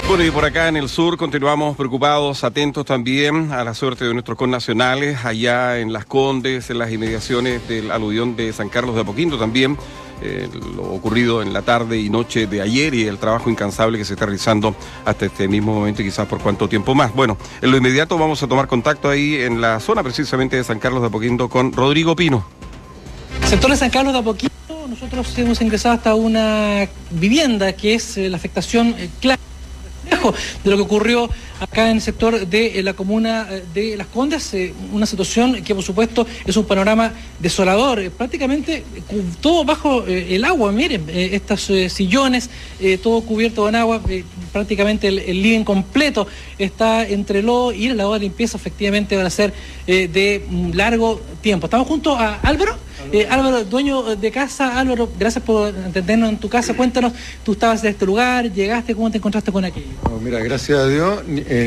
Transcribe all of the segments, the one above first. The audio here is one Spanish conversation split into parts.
Bueno, y por acá en el sur continuamos preocupados, atentos también a la suerte de nuestros connacionales allá en Las Condes, en las inmediaciones del aluvión de San Carlos de Apoquindo también, lo ocurrido en la tarde y noche de ayer y el trabajo incansable que se está realizando hasta este mismo momento y quizás por cuánto tiempo más. Bueno, en lo inmediato vamos a tomar contacto ahí en la zona precisamente de San Carlos de Apoquindo con Rodrigo Pino. Sector de San Carlos de Apoquindo, nosotros hemos ingresado hasta una vivienda que es la afectación clara de lo que ocurrió acá en el sector de la comuna de Las Condes, una situación que por supuesto es un panorama desolador, prácticamente todo bajo el agua. Miren, estos sillones, todo cubierto con agua, prácticamente el living completo está entre lodo y la labor de limpieza efectivamente va a ser de largo tiempo. Estamos junto a Álvaro. Álvaro, dueño de casa. Álvaro, gracias por atendernos en tu casa. Cuéntanos, tú estabas en este lugar, llegaste, ¿cómo te encontraste con aquello? No, mira, gracias a Dios,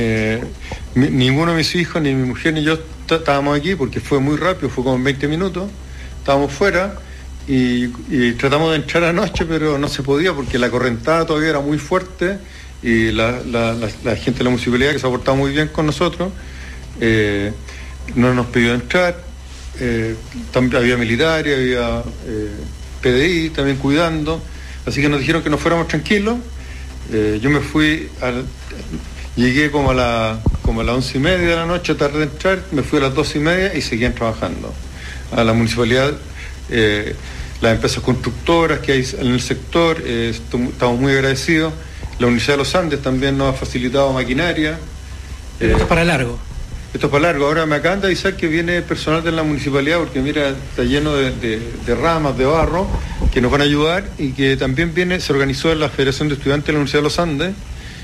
ninguno de mis hijos, ni mi mujer, ni yo estábamos aquí porque fue muy rápido, fue como en 20 minutos, estábamos fuera y tratamos de entrar anoche, pero no se podía porque la correntada todavía era muy fuerte y la gente de la municipalidad, que se ha portado muy bien con nosotros, no nos pidió entrar. También había militares, había PDI también cuidando, así que nos dijeron que nos fuéramos tranquilos. Yo me fui, llegué como a las 11:30 de la noche, tarde de entrar, me fui a las 2:30 y seguían trabajando. A la municipalidad, las empresas constructoras que hay en el sector, estamos muy agradecidos. La Universidad de los Andes también nos ha facilitado maquinaria. Esto es para largo. Esto es para largo. Ahora me acaban de avisar que viene personal de la municipalidad porque mira, está lleno de ramas, de barro, que nos van a ayudar y que también se organizó en la Federación de Estudiantes de la Universidad de los Andes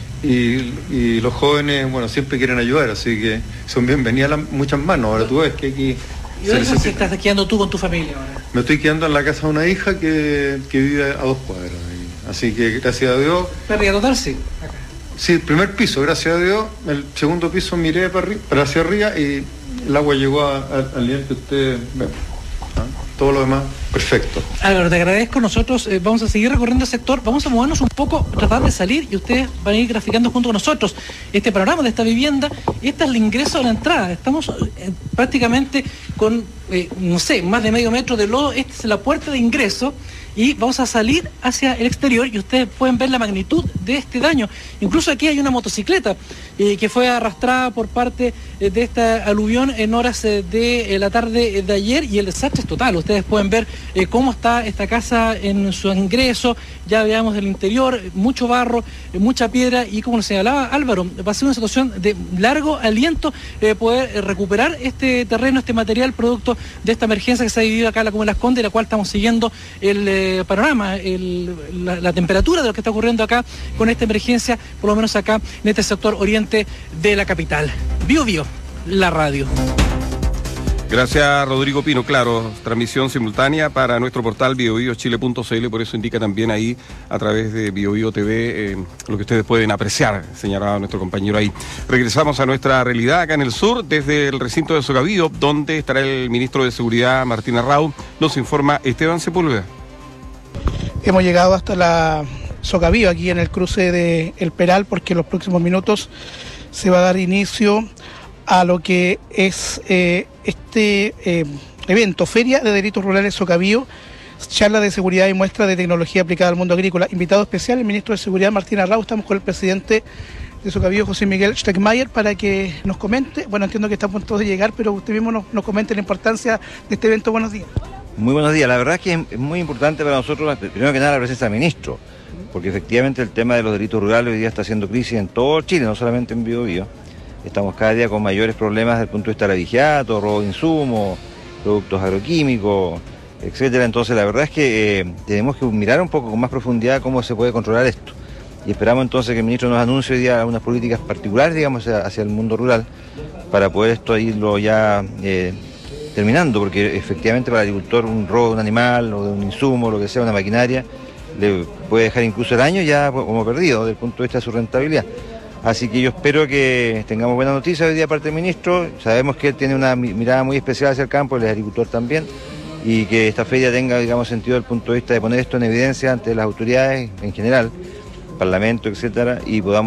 y los jóvenes, bueno, siempre quieren ayudar, así que son bienvenidas muchas manos. Ahora tú ves que aquí... ¿Y dónde te estás quedando tú con tu familia ahora? Me estoy quedando en la casa de una hija que vive a 2 cuadras. Así que gracias a Dios... ¿Para dotarse? Acá. Sí, el primer piso, gracias a Dios. El segundo piso miré para hacia arriba y el agua llegó al nivel que ustedes ven. Todo lo demás, perfecto. Álvaro, te agradezco. Nosotros vamos a seguir recorriendo el sector, vamos a movernos un poco, tratar de salir y ustedes van a ir graficando junto con nosotros este panorama de esta vivienda. Este es el ingreso a la entrada. Estamos prácticamente con, no sé, más de medio metro de lodo. Esta es la puerta de ingreso. Y vamos a salir hacia el exterior y ustedes pueden ver la magnitud de este daño. Incluso aquí hay una motocicleta que fue arrastrada por parte de esta aluvión en horas de la tarde de ayer y el desastre es total. Ustedes pueden ver cómo está esta casa en su ingreso. Ya veamos el interior, mucho barro, mucha piedra y como lo señalaba Álvaro, va a ser una situación de largo aliento poder recuperar este terreno, este material producto de esta emergencia que se ha vivido acá en la comuna de Las Condes, la cual estamos siguiendo el panorama, la temperatura de lo que está ocurriendo acá con esta emergencia, por lo menos acá en este sector oriente de la capital. Bio Bio, la radio. Gracias, Rodrigo Pino. Claro, transmisión simultánea para nuestro portal biobiochile.cl, por eso indica también ahí a través de BioBio TV lo que ustedes pueden apreciar, señalaba nuestro compañero ahí. Regresamos a nuestra realidad acá en el sur, desde el recinto de Socavío, donde estará el ministro de Seguridad, Martín Arrau. Nos informa Esteban Sepúlveda. Hemos llegado hasta la Socavío, aquí en el cruce de El Peral, porque en los próximos minutos se va a dar inicio a lo que es este evento, Feria de Delitos Rurales Socavío, charla de seguridad y muestra de tecnología aplicada al mundo agrícola. Invitado especial el ministro de Seguridad, Martín Arrau. Estamos con el presidente de Socavío, José Miguel Steckmayer, para que nos comente. Bueno, entiendo que está a punto de llegar, pero usted mismo nos comente la importancia de este evento. Buenos días. Muy buenos días. La verdad es que es muy importante para nosotros, primero que nada, la presencia del ministro, porque efectivamente el tema de los delitos rurales hoy día está haciendo crisis en todo Chile, no solamente en Biobío. Estamos cada día con mayores problemas desde el punto de vista del abigeato, robo de insumos, productos agroquímicos, etcétera. Entonces la verdad es que tenemos que mirar un poco con más profundidad cómo se puede controlar esto. Y esperamos entonces que el ministro nos anuncie hoy día unas políticas particulares, digamos, hacia el mundo rural, para poder esto irlo ya terminando, porque efectivamente para el agricultor un robo de un animal o de un insumo, lo que sea, una maquinaria, le puede dejar incluso el año ya como perdido desde el punto de vista de su rentabilidad. Así que yo espero que tengamos buenas noticias hoy día parte del ministro. Sabemos que él tiene una mirada muy especial hacia el campo, él es agricultor también, y que esta feria tenga, digamos, sentido desde el punto de vista de poner esto en evidencia ante las autoridades en general, Parlamento, etcétera, y podamos